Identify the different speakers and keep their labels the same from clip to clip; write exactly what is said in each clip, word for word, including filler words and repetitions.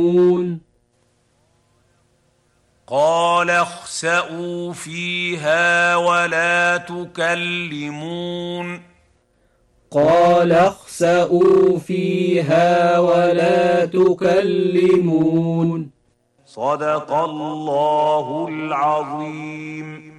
Speaker 1: قال اخسئوا فيها ولا تكلمون
Speaker 2: قال اخسئوا فيها ولا تكلمون.
Speaker 1: صدق الله العظيم.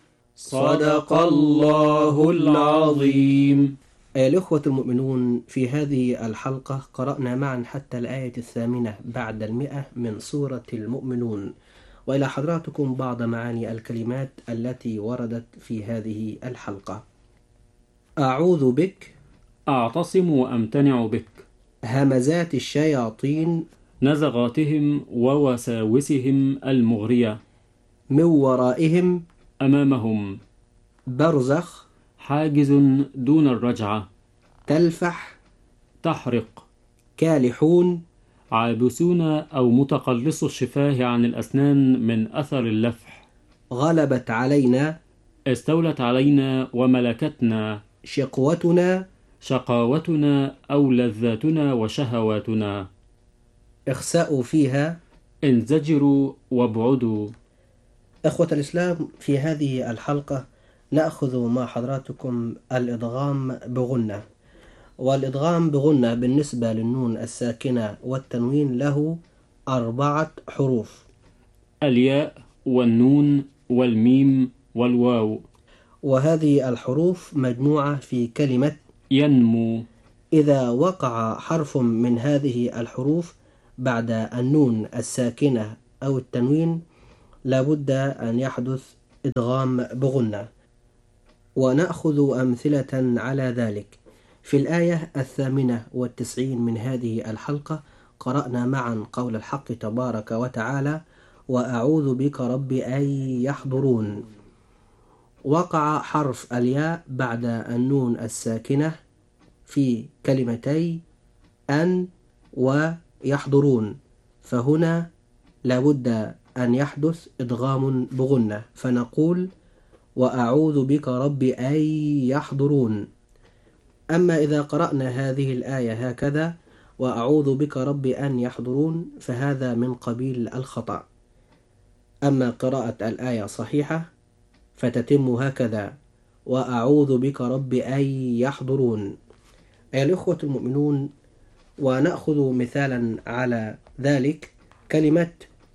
Speaker 2: صدق الله العظيم. أيها الأخوة المؤمنون، في هذه الحلقة قرأنا معا حتى الآية الثامنة بعد المئة من سورة المؤمنون، وإلى حضراتكم بعض معاني الكلمات التي وردت في هذه الحلقة. أعوذ بك،
Speaker 3: أعتصم وأمتنع بك،
Speaker 2: همزات الشياطين،
Speaker 3: نزغاتهم ووساوسهم المغرية،
Speaker 2: من ورائهم،
Speaker 3: أمامهم،
Speaker 2: برزخ،
Speaker 3: حاجز دون الرجعة،
Speaker 2: تلفح،
Speaker 3: تحرق،
Speaker 2: كالحون،
Speaker 3: عابسون أو متقلص الشفاه عن الأسنان من أثر اللفح،
Speaker 2: غلبت علينا،
Speaker 3: استولت علينا وملكتنا،
Speaker 2: شقوتنا،
Speaker 3: شقاوتنا أو لذاتنا وشهواتنا،
Speaker 2: اخسأوا فيها،
Speaker 3: انزجروا وابعدوا.
Speaker 2: إخوة الإسلام، في هذه الحلقة نأخذ مع حضراتكم الإدغام بغنة. والإدغام بغنة بالنسبة للنون الساكنة والتنوين له أربعة حروف:
Speaker 3: الياء والنون والميم والواو.
Speaker 2: وهذه الحروف مجموعة في كلمة
Speaker 3: ينمو.
Speaker 2: إذا وقع حرف من هذه الحروف بعد النون الساكنة أو التنوين لابد أن يحدث إدغام بغنة، ونأخذ أمثلة على ذلك. في الآية الثامنة والتسعين من هذه الحلقة قرأنا معا قول الحق تبارك وتعالى: وأعوذ بك رب أن يحضرون. وقع حرف الياء بعد النون الساكنة في كلمتي أن ويحضرون، فهنا لابد أن يحدث إدغام بغنة، فنقول: وأعوذ بك رب أن يحضرون. أما إذا قرأنا هذه الآية هكذا: وأعوذ بك رب أن يحضرون، فهذا من قبيل الخطأ. أما قراءة الآية صحيحة فتتم هكذا: وأعوذ بك رب أن يحضرون. أيها الأخوة المؤمنون، ونأخذ مثالا على ذلك كلمة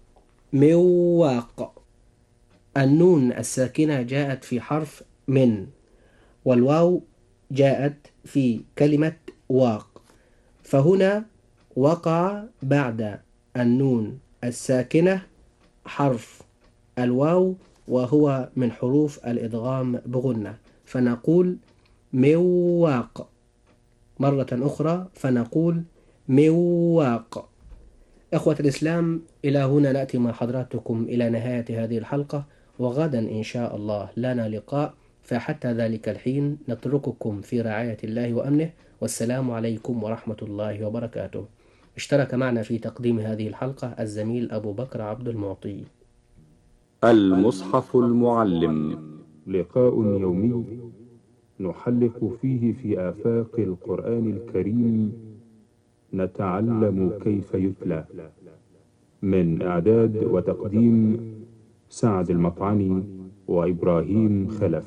Speaker 2: مواق. النون الساكنة جاءت في حرف من، والواو جاءت في كلمة واق، فهنا وقع بعد النون الساكنة حرف الواو، وهو من حروف الإدغام بغنة، فنقول مواق. مرة أخرى فنقول مواق. أخوة الإسلام، إلى هنا نأتي مع حضراتكم إلى نهاية هذه الحلقة، وغدا إن شاء الله لنا لقاء، فحتى ذلك الحين نترككم في رعاية الله وأمنه، والسلام عليكم ورحمة الله وبركاته. اشترك معنا في تقديم هذه الحلقة الزميل أبو بكر عبد المعطي.
Speaker 4: المصحف المعلم، لقاء يومي نحلق فيه في آفاق القرآن الكريم، نتعلم كيف يتلى. من إعداد وتقديم سعد المطعني وإبراهيم خلف.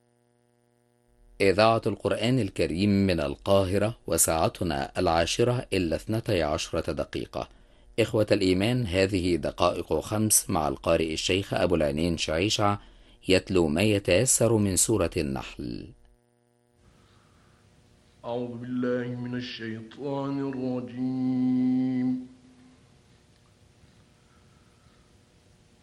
Speaker 5: إذاعة القرآن الكريم من القاهرة، وساعتنا العاشرة إلا اثنتي عشرة دقيقة. إخوة الإيمان، هذه دقائق خمس مع القارئ الشيخ أبو العينين شعيشع يتلو ما يتيسر من سورة النحل.
Speaker 6: أعوذ بالله من الشيطان الرجيم.